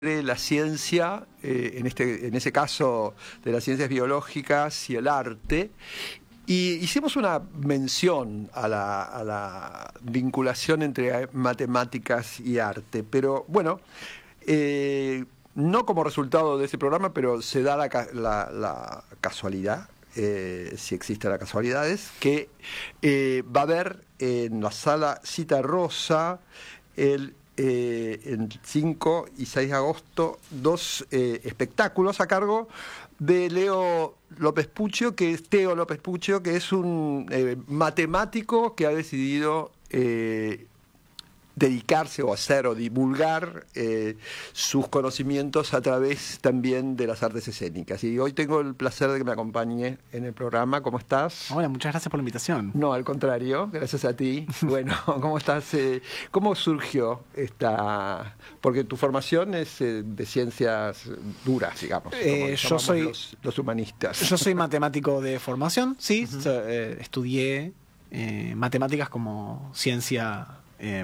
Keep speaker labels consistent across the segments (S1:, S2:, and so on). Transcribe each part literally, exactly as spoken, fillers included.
S1: de la ciencia, eh, en, este, en ese caso de las ciencias biológicas y el arte, y hicimos una mención a la, a la vinculación entre matemáticas y arte, pero bueno, eh, no como resultado de ese programa, pero se da la, la, la casualidad, eh, si existen las casualidades, que eh, va a haber en la sala Cita Rosa el Eh, el cinco y seis de agosto dos eh, espectáculos a cargo de Leo López Puccio, que es Teo López Puccio, que es un eh, matemático que ha decidido eh, dedicarse o hacer o divulgar eh, sus conocimientos a través también de las artes escénicas. Y hoy tengo el placer de que me acompañe en el programa. ¿Cómo estás?
S2: Hola, muchas gracias por la invitación.
S1: No, al contrario, gracias a ti. Bueno, ¿cómo estás? Eh, ¿Cómo surgió esta...? Porque tu formación es eh, de ciencias duras, digamos.
S2: Eh, yo soy
S1: los, los humanistas.
S2: Yo soy matemático de formación, sí.
S1: Uh-huh.
S2: So, eh, estudié eh, matemáticas como ciencia eh,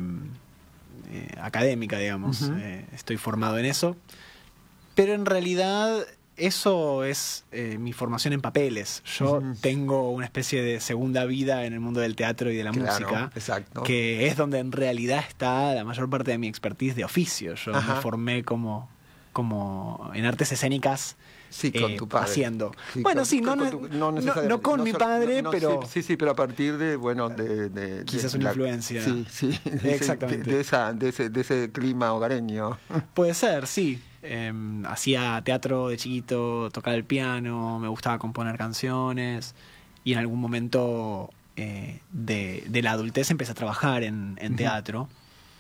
S2: eh, académica, digamos.
S1: Uh-huh.
S2: Eh, estoy formado en eso. Pero en realidad eso es eh, mi formación en papeles. Yo
S1: Uh-huh.
S2: tengo una especie de segunda vida en el mundo del teatro y de la
S1: Claro,
S2: música,
S1: exacto.
S2: que es donde en realidad está la mayor parte de mi expertise de oficio. Yo
S1: Ajá.
S2: me formé como, como en artes escénicas.
S1: Sí, con
S2: eh,
S1: tu padre.
S2: Haciendo.
S1: Sí,
S2: bueno,
S1: con,
S2: sí, no,
S1: con,
S2: no,
S1: con tu, no,
S2: no,
S1: necesariamente,
S2: no con
S1: no
S2: mi
S1: so-
S2: padre,
S1: no, no,
S2: pero...
S1: Sí, sí, sí, pero a partir de, bueno, de... de
S2: Quizás
S1: de
S2: una
S1: la,
S2: influencia.
S1: Sí, sí. De
S2: Exactamente.
S1: Ese, de, de, esa, de, ese, de ese clima hogareño.
S2: Puede ser, sí. Eh, hacía teatro de chiquito, tocaba el piano, me gustaba componer canciones y en algún momento eh, de, de la adultez empecé a trabajar en, en teatro.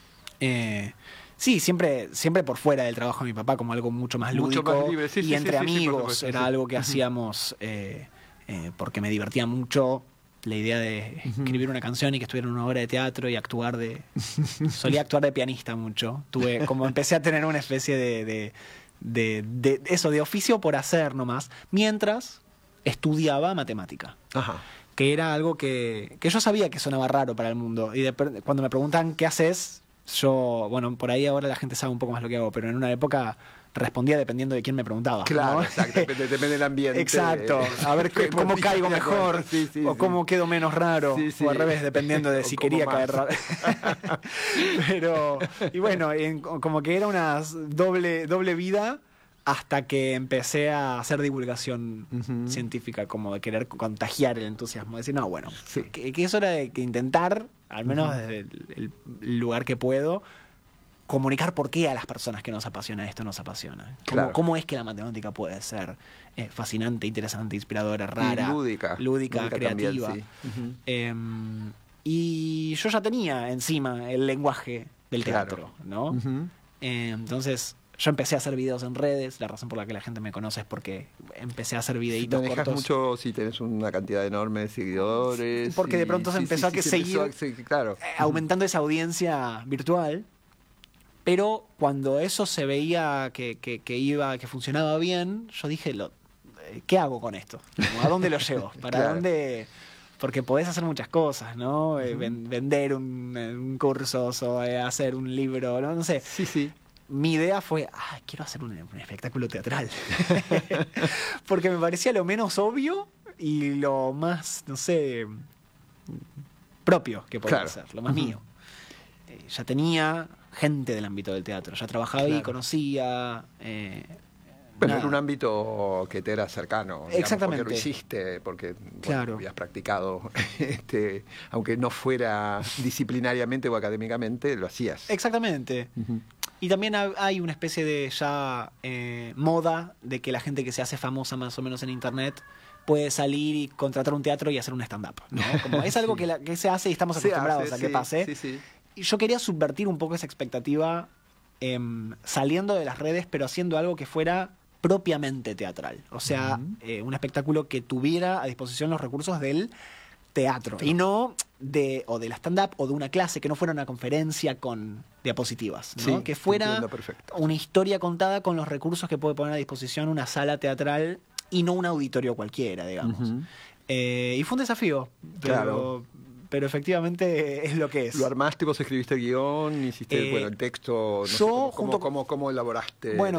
S2: Eh, sí, siempre, siempre por fuera del trabajo de mi papá, como algo mucho más
S1: Mucho
S2: lúdico.
S1: más libre. Sí,
S2: y
S1: sí,
S2: entre
S1: sí, sí,
S2: amigos,
S1: sí, por supuesto,
S2: era
S1: sí.
S2: algo que
S1: Uh-huh.
S2: hacíamos eh, eh, porque me divertía mucho. La idea de escribir una canción y que estuviera en una obra de teatro y actuar de... Solía actuar de pianista mucho. Tuve, como empecé a tener una especie de, de, de, de eso, de oficio por hacer nomás, mientras estudiaba matemática.
S1: Ajá.
S2: Que era algo que, que yo sabía que sonaba raro para el mundo. Y de, cuando me preguntan qué haces, yo, bueno, por ahí ahora la gente sabe un poco más lo que hago, pero en una época respondía dependiendo de quién me preguntaba.
S1: Claro,
S2: ¿no?
S1: exacto, depende, depende del ambiente.
S2: Exacto, a ver c- cómo caigo mejor,
S1: sí, sí,
S2: o
S1: sí.
S2: cómo quedo menos raro,
S1: Sí, sí.
S2: o al revés, dependiendo de
S1: O
S2: si
S1: como
S2: quería
S1: más.
S2: caer raro. Pero, y bueno, en- como que era una doble, doble vida hasta que empecé a hacer divulgación
S1: Uh-huh.
S2: científica, como de querer contagiar el entusiasmo, decir, no, bueno,
S1: Sí.
S2: que, que es hora de que intentar, al menos
S1: Uh-huh.
S2: desde el, el lugar que puedo, comunicar por qué a las personas que nos apasiona esto nos apasiona. ¿Cómo,
S1: Claro.
S2: cómo es que la matemática puede ser eh, fascinante, interesante, inspiradora, rara,
S1: Y lúdica.
S2: lúdica,
S1: Lúdica
S2: creativa.
S1: también, sí. Uh-huh.
S2: Eh, y yo ya tenía encima el lenguaje del
S1: Claro.
S2: teatro, ¿no?
S1: Uh-huh.
S2: Eh, entonces yo empecé a hacer videos en redes. La razón por la que la gente me conoce es porque empecé a hacer videitos
S1: Manejas
S2: cortos.
S1: mucho si tenés una cantidad enorme de seguidores.
S2: Porque de
S1: y-
S2: pronto se
S1: sí,
S2: empezó
S1: sí,
S2: a que
S1: sí, se empezó
S2: seguir-
S1: a- sí, claro.
S2: eh, aumentando esa audiencia virtual. Pero cuando eso se veía que, que, que iba, que funcionaba bien, yo dije, lo, eh, ¿qué hago con esto? Como, ¿a dónde lo llevo? ¿Para
S1: Claro.
S2: dónde? Porque podés hacer muchas cosas, ¿no? Eh,
S1: Ujú.
S2: ven- vender un, un curso, o eh, hacer un libro, no, no sé.
S1: Sí, sí.
S2: Mi idea fue, ah, quiero hacer un, un espectáculo teatral. Porque me parecía lo menos obvio y lo más, no sé, propio que podía
S1: Claro.
S2: hacer, lo más
S1: Ujú.
S2: mío. Eh, ya tenía gente del ámbito del teatro, ya trabajaba ahí,
S1: Claro.
S2: conocía... Eh,
S1: Pero
S2: nada.
S1: en un ámbito que te era cercano. digamos,
S2: Exactamente.
S1: Porque lo hiciste, porque bueno,
S2: Claro.
S1: habías practicado, este, aunque no fuera disciplinariamente o académicamente, lo hacías.
S2: Exactamente.
S1: Ujú.
S2: Y también ha- hay una especie de ya eh, moda de que la gente que se hace famosa más o menos en internet puede salir y contratar un teatro y hacer un stand-up, ¿no? Como es algo
S1: Sí.
S2: que, la- que se hace y estamos
S1: Se
S2: acostumbrados
S1: hace,
S2: a que
S1: sí,
S2: pase.
S1: Sí, sí.
S2: Y yo quería subvertir un poco esa expectativa em, saliendo de las redes, pero haciendo algo que fuera propiamente teatral. O sea,
S1: Ujú.
S2: eh, un espectáculo que tuviera a disposición los recursos del teatro. Y no de o de la stand-up o de una clase, que no fuera una conferencia con diapositivas, ¿no?
S1: Sí,
S2: que
S1: te
S2: fuera
S1: entiendo perfecto.
S2: una historia contada con los recursos que puede poner a disposición una sala teatral y no un auditorio cualquiera, digamos.
S1: Ujú.
S2: Eh, y fue un desafío, pero,
S1: Claro.
S2: pero efectivamente es lo que es.
S1: ¿Lo armaste, vos escribiste el guión, hiciste
S2: Eh,
S1: bueno, el texto? No
S2: yo
S1: sé, ¿cómo,
S2: junto
S1: cómo, cómo, cómo elaboraste?
S2: Bueno,